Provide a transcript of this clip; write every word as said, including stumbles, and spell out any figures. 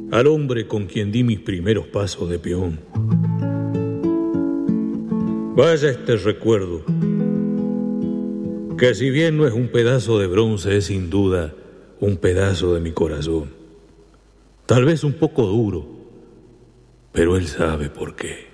al hombre con quien di mis primeros pasos de peón. Vaya este recuerdo, que si bien no es un pedazo de bronce, es sin duda un pedazo de mi corazón. Tal vez un poco duro, pero él sabe por qué.